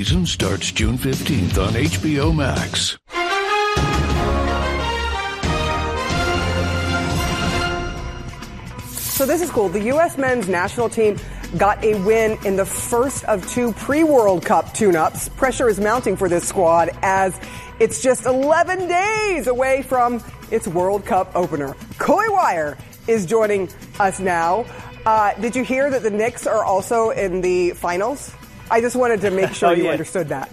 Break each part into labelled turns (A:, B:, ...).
A: Season starts June 15th on HBO Max.
B: So this is cool. The U.S. men's national team got a win in the first of two pre-World Cup tune-ups. Pressure is mounting for this squad as it's just 11 days away from its World Cup opener. Coy Wire is joining us now. Did you hear that the Knicks are also in the finals? I just wanted to make sure you understood that.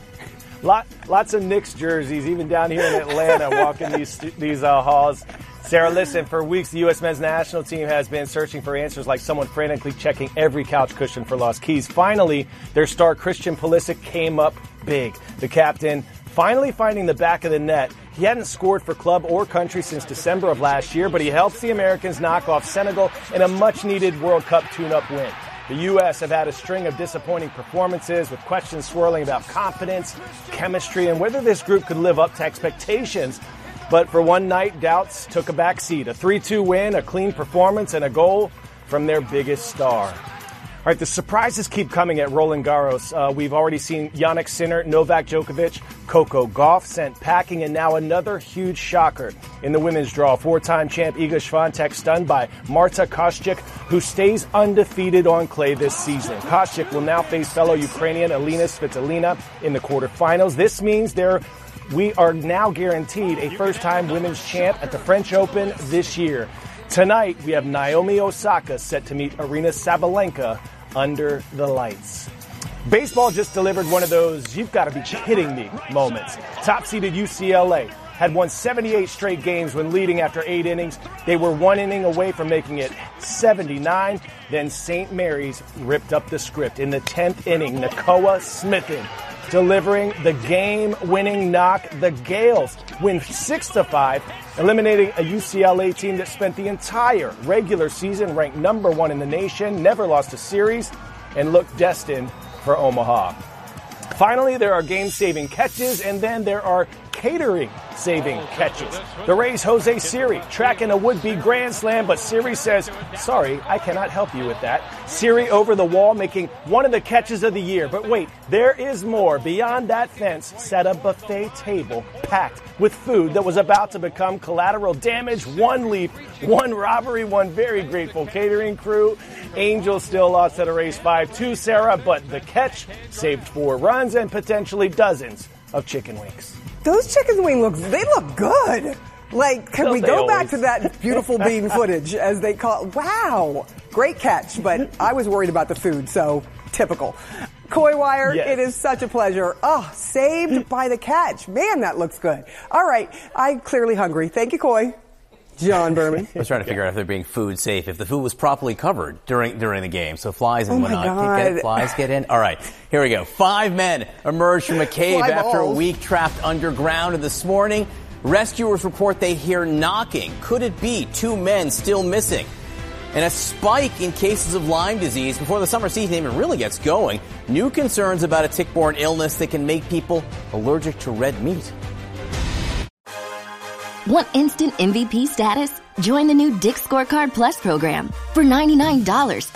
C: Lots of Knicks jerseys, even down here in Atlanta, walking these halls. Sarah, listen, for weeks the U.S. men's national team has been searching for answers like someone frantically checking every couch cushion for lost keys. Finally, their star Christian Pulisic came up big. The captain finally finding the back of the net. He hadn't scored for club or country since December of last year, but he helps the Americans knock off Senegal in a much-needed World Cup tune-up win. The U.S. have had a string of disappointing performances with questions swirling about confidence, chemistry, and whether this group could live up to expectations. But for one night, doubts took a backseat. A 3-2 win, a clean performance, and a goal from their biggest star. All right, the surprises keep coming at Roland Garros. We've already seen Jannik Sinner, Novak Djokovic, Coco Gauff sent packing, and now another huge shocker in the women's draw. Four-time champ Iga Swiatek stunned by Marta Kostyuk, who stays undefeated on clay this season. Kostyuk will now face fellow Ukrainian Elina Svitolina in the quarterfinals. This means we are now guaranteed a first-time women's champ at the French Open this year. Tonight, we have Naomi Osaka set to meet Aryna Sabalenka under the lights. Baseball just delivered one of those you've got to be kidding me moments. Top-seeded UCLA had won 78 straight games when leading after 8 innings. They were 1 inning away from making it 79. Then St. Mary's ripped up the script in the 10th inning. Nakoa Smithen delivering the game-winning knock. The Gales win 6-5, eliminating a UCLA team that spent the entire regular season ranked number 1 in the nation, never lost a series, and looked destined for Omaha. Finally, there are game-saving catches, and then there are catering-saving catches. The Rays' Jose Siri tracking a would-be grand slam, but Siri says, sorry, I cannot help you with that. Siri over the wall making one of the catches of the year. But wait, there is more. Beyond that fence sat a buffet table packed with food that was about to become collateral damage. One leap, one robbery, one very grateful catering crew. Angels still lost at a race 5-2, Sarah, but the catch saved 4 runs and potentially dozens of chicken wings.
B: Those chicken wings they look good. Like, can we go back to that beautiful bean footage, as they call it? Wow. Great catch, but I was worried about the food, so typical. Coy Wire, yes. It is such a pleasure. Oh, saved by the catch. Man, that looks good. All right. I'm clearly hungry. Thank you, Coy. John Berman.
D: I was trying to figure out if they're being food safe, if the food was properly covered during the game, so flies and whatnot. Flies get in. All right, here we go. 5 men emerged from a cave after a week trapped underground, and this morning, rescuers report they hear knocking. Could it be 2 men still missing? And a spike in cases of Lyme disease before the summer season even really gets going. New concerns about a tick-borne illness that can make people allergic to red meat.
E: Want instant MVP status? Join the new Dick's Scorecard Plus program. For $99,